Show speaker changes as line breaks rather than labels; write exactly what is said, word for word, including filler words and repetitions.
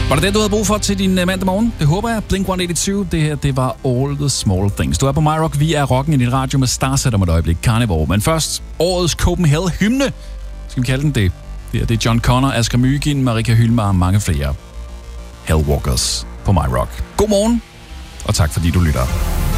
Var det det, du havde brug for til din mandag morgen? Det håber jeg. Blink et hundrede otteogtyve, det her, det var All the Small Things. Du er på MyRock, vi er rocken i din radio med Starset om et øjeblik, Carnivore. Men først, årets Copenhagen-hymne. Skal vi kalde den det? Det her, det er John Connor, Asger Mygin, Marika Hylmar og mange flere. Hellwalkers på MyRock. God morgen, og tak fordi du lytter.